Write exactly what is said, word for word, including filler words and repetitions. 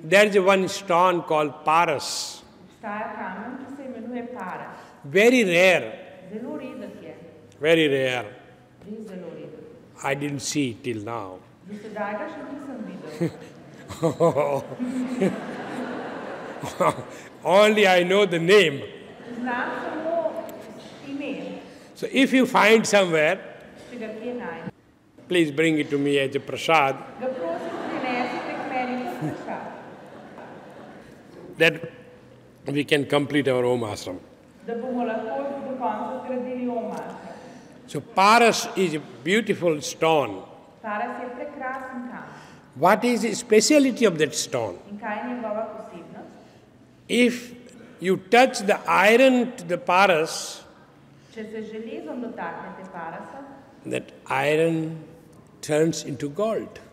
there is one stone called Paras. Está камън, qui se именuje Парас. Very rare. Зело редък е. Very rare. Res zelo redък. I didn't see it till now. Do sedaj ga še nisem videl. Only I know the name. Znam samo ime. So if you find somewhere, Če ga kje najdem. please bring it to me as a prasad, Ga prosim prinesite k meni kot prasad. that we can complete our Om ashram. Da bomo lahko do konca zgradili Om ashram. So Paras is a beautiful stone. Paras je prekrasen kamen. What is the speciality of that stone? In kaj je njegova posebnost? If you touch the iron to the Paras, Če se železom dotaknete Parasa, that iron turns into gold.